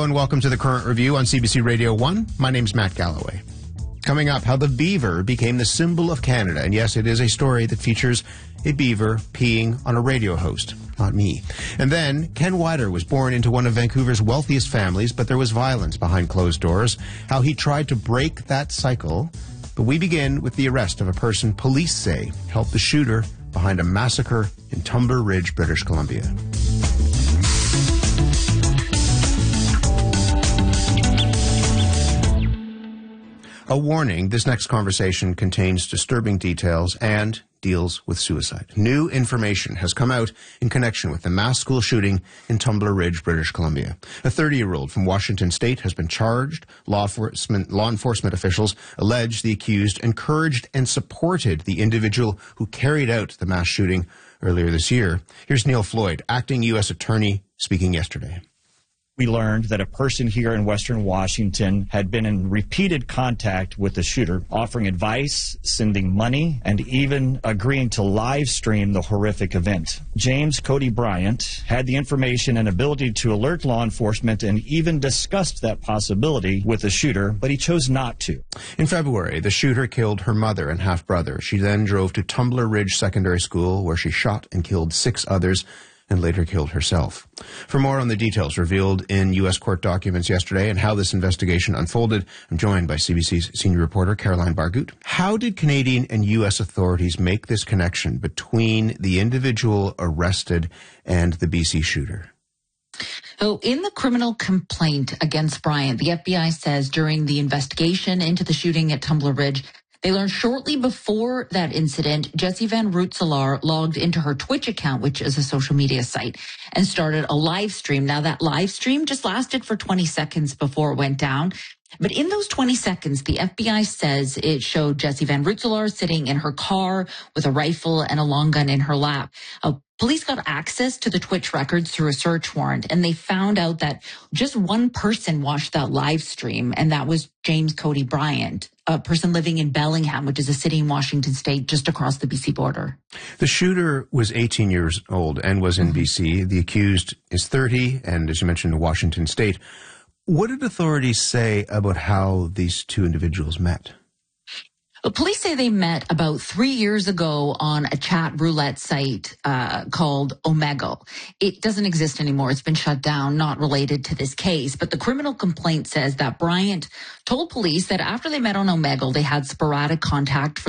and welcome to the Current Review on CBC Radio 1. My name's Matt Galloway. Coming up, how the beaver became the symbol of Canada. And yes, it is a story that features a beaver peeing on a radio host. Not me. And then, Ken Weider was born into one of Vancouver's wealthiest families, but there was violence behind closed doors. How he tried to break that cycle. But we begin with the arrest of a person police say helped the shooter behind a massacre in Tumbler Ridge, British Columbia. A warning, this next conversation contains disturbing details and deals with suicide. New information has come out in connection with the mass school shooting in Tumbler Ridge, British Columbia. A 30-year-old from Washington State has been charged. Law enforcement officials allege the accused encouraged and supported the individual who carried out the mass shooting earlier this year. Here's Neil Floyd, acting U.S. attorney, speaking yesterday. We learned that a person here in Western Washington had been in repeated contact with the shooter, offering advice, sending money, and even agreeing to live stream the horrific event. James Cody Bryant had the information and ability to alert law enforcement and even discussed that possibility with the shooter, but he chose not to. In February, the shooter killed her mother and half-brother. She then drove to Tumbler Ridge Secondary School, where she shot and killed 6 others, and later killed herself. For more on the details revealed in U.S. court documents yesterday and how this investigation unfolded, I'm joined by CBC's senior reporter, Caroline Bargut. How did Canadian and U.S. authorities make this connection between the individual arrested and the BC shooter? So in the criminal complaint against Bryant, the FBI says during the investigation into the shooting at Tumbler Ridge, they learned shortly before that incident, Jessie Van Rootselaar logged into her Twitch account, which is a social media site, and started a live stream. Now, that live stream just lasted for 20 seconds before it went down. But in those 20 seconds, the FBI says it showed Jessie Van Rootselaar sitting in her car with a rifle and a long gun in her lap. Police got access to the Twitch records through a search warrant, and they found out that just one person watched that live stream, and that was James Cody Bryant, a person living in Bellingham, which is a city in Washington state just across the BC border. The shooter was 18 years old and was in BC. The accused is 30 and, as you mentioned, in Washington state. What did authorities say about how these two individuals met? Police say they met about 3 years ago on a chat roulette site called Omegle. It doesn't exist anymore. It's been shut down, not related to this case. But the criminal complaint says that Bryant told police that after they met on Omegle, they had sporadic contact